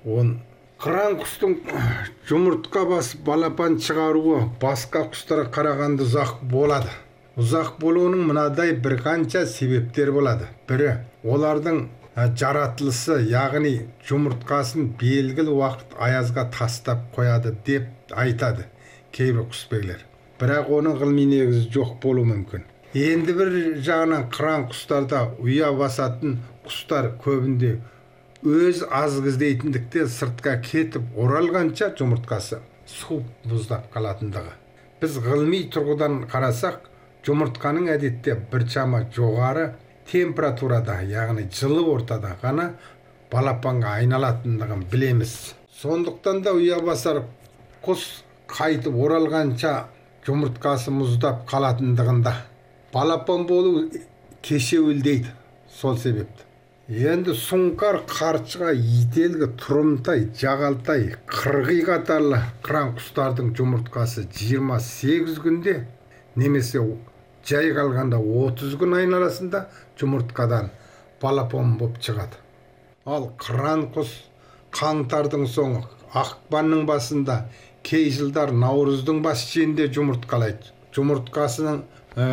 Он қыран құстың жұмыртқа басып балапан шығаруы басқа құстарға қарағанда ұзақ болады. Ұзақ болуының мынадай бір қанша себептер болады. Бірі, олардың жаратылысы, яғни жұмыртқасын белгілі уақыт аязға тастап қояды деп айтады кейбір құсбегілер. Бірақ оның ғылыми негізі жоқ болуы мүмкін. Енді бір жағынан қыран құстарда ұя басатын құстар көбінде өз азық іздейтіндіктен сыртқа кетіп оралғанша жұмыртқасы суып мұздап қалатындығы. Біз ғылыми тұрғыдан қарасақ, жұмыртқаның әдетте біршама жоғары температурада, яғни жылы ортада ғана балапанға айналатындығын білеміз. Сондықтан да ұя басар құс қайтып оралғанша жұмыртқасы мұздап қалатындығында. Балапан болу кешеуілдейді сол себепті. Енді сұңқар, қаршыға, ителгі, тұрымтай, жағалтай, қырғи қатарлы қыран құстардың жұмыртқасы 28 күнде немесе жай қалғанда 30 күн айналасында жұмыртқадан балапан болып шығады. Ал қыран құс қаңтардың соңы, ақпанның басында, кей жылдар наурыздың бас шенінде жұмыртқалайды. Жұмыртқасының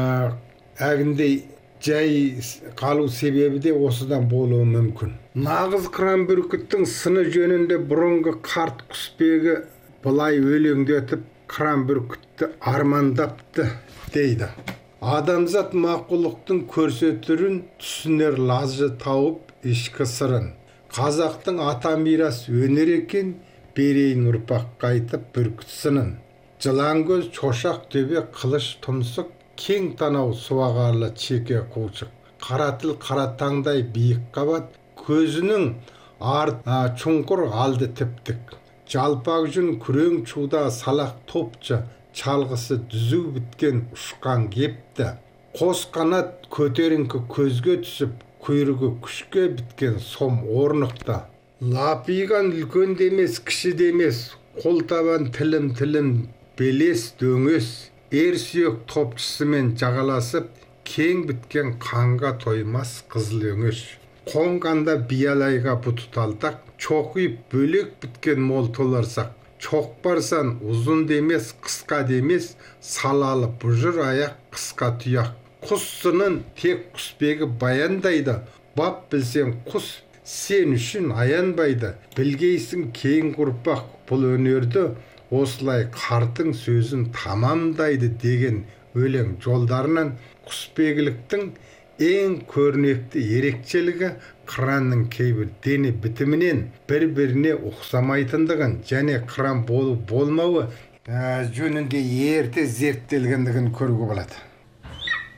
әгіндей жай қалу себебі де осыдан болуы мүмкін. Нағыз қыран бүркіттің сыны жөнінде бұрынғы қарт құсбегі былай өлеңдетіп қыран бүркітті армандапты дейді. Адамзат мақұлықтың көрсетірін түсінер лазжы тауып ішкі сырын. Қазақтың ата мирас өнер екен, берейін ұрпақ қайтып бүркіт сынын. Жылан көз, шошақ төбе, қылыш тұмсық, кең танау суағарлы чеке қуышық. Қара тіл, қара таңдай биік қабат, көзінің чұңқыр алды тіптік. Жалпақ жүн күрең чуда салақ топчы, чалғысы дүзу біткен ұшқан кепті. Қос қанат көтеріңкі көзге түсіп, құйрығы күшке біткен сом орнықты. Лапиған үлкен демес, кіші демес, қол табан тілім белес дөңес. Сүйек топшысымен жағаласып, кең біткен қанға тоймас қызыл өңеш. Қонғанда биялайға бұтыталдақ, чоқиып бөлек біткен мол толарсақ. Чоқ барсан ұзын демес, қысқа демес, салалы бұжыр аяқ, қысқа тұяқ. Құс сынын тек құсбегі баяндайды, бап білсең құс сен үшін аянбайды. Білгейсің кең ұрпақ бұл өнерді, осылай қартың сөзін тамамдайды деген өлең жолдарынан құсбегіліктің ең көрнекті ерекшелігі қыранның кейбір дене бітімінен бір-біріне ұқсамайтындығын және қыран болу болмауы жөнінде ерте зерттелгендігін көруге болады.